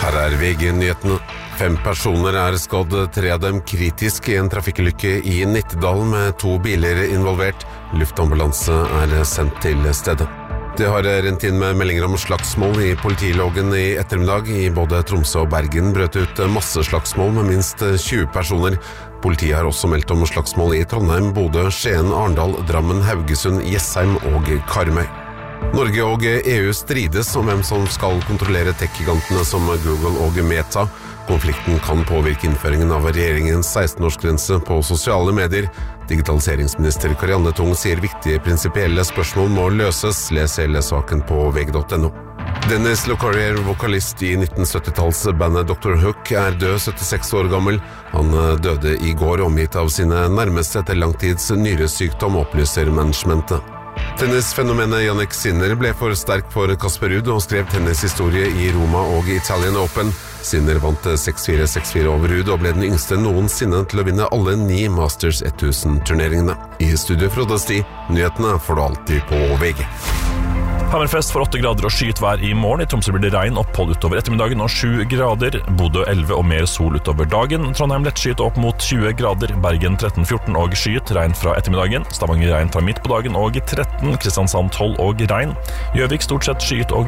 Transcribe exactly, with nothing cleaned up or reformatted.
Her er V G-nyhetene. Fem personer er skadd, tre av dem kritisk i en trafikkulykke i Nittedal med to biler involvert. Luftambulanse er sendt til stedet. Det har rent inn med meldinger om slagsmål i politiloggen i ettermiddag. I både Tromsø og Bergen brøt ut masse slagsmål med minst tjue personer. Politiet har også meldt om slagsmål i Trondheim, Bodø, Skien, Arendal, Drammen, Haugesund, Jessheim og Karmøy. Norge og E U strides om hvem som skal kontrollere tech-gigantene som Google og Meta. Konflikten kan påvirke innføringen av regjeringens seksten-årsgrense på sosiale medier. Digitaliseringsminister Karianne Tung sier viktige prinsipielle spørsmål må løses. Les hele saken på V G punktum no. Dennis LeCourrier, vokalist i nitten sytti-tallsbandet doktor Hook, er død, syttiseks år gammel. Han døde i går omgitt av sine nærmeste etter langtids nyresykdom, opplyser managementet. Tennisfenomenet Jannik Sinner ble for sterk for Casper Ruud og skrev tennishistorie i Roma og Italian Open. Sinner vant seks fire seks fire over Ruud og ble den yngste noensinne til å vinne alle ni Masters tusen-turneringene. I studio Frode Sti, nyhetene får du alltid på V G. Hammerfest for åtte grader og skyet vær i morgen. I Tromsø blir det regn, opphold utover ettermiddagen og sju grader. Bodø elleve og mer sol utover dagen. Trondheim lettskyet opp mot tjue grader. Bergen tretten fjorten og skyet, regn fra ettermiddagen. Stavanger regn fra midt på dagen og tretten. Kristiansand tolv og regn. Gjøvik stort sett skyet og